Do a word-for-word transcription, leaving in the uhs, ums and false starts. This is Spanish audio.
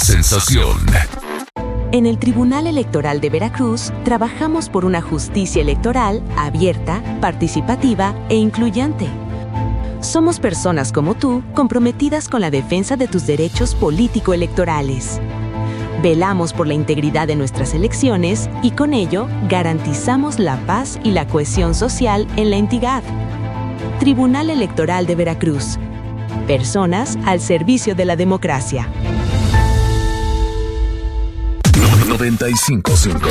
sensación. En el Tribunal Electoral de Veracruz, trabajamos por una justicia electoral abierta, participativa e incluyente. Somos personas como tú, comprometidas con la defensa de tus derechos político-electorales. Velamos por la integridad de nuestras elecciones y con ello garantizamos la paz y la cohesión social en la entidad. Tribunal Electoral de Veracruz. Personas al servicio de la democracia. noventa y cinco punto cinco